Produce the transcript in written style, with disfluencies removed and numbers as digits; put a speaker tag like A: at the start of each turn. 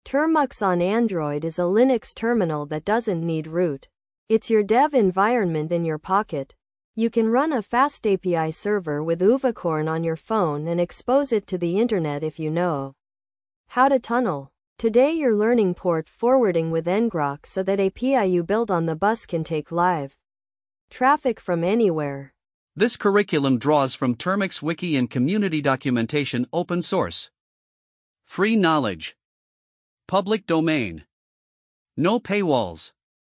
A: Termux on Android is a Linux terminal that doesn't need root. It's your dev environment in your pocket. You can run a fast API server with Uvacorn on your phone and expose it to the internet if you know how to tunnel. Today you're learning port forwarding with ngrok so that API you build on the bus can take live traffic from anywhere.
B: This curriculum draws from Termux wiki and community documentation, open source. Free knowledge. Public domain. No paywalls.